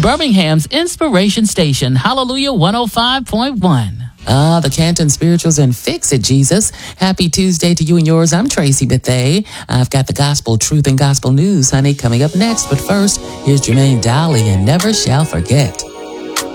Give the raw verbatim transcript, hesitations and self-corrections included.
Birmingham's Inspiration Station, Hallelujah one oh five point one. Ah, the Canton Spirituals and Fix It, Jesus. Happy Tuesday to you and yours. I'm Tracy Bethea. I've got the gospel, truth, and gospel news, honey, coming up next. But first, here's Jermaine Dolly and Never Shall Forget.